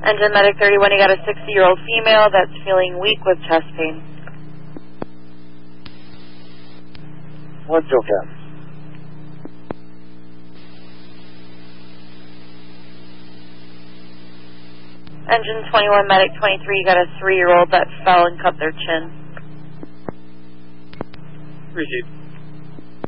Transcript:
Engine Medic 31, you got a 60-year-old female that's feeling weak with chest pain. One field cap. Engine 21, Medic 23, you got a 3-year-old that fell and cut their chin. Received.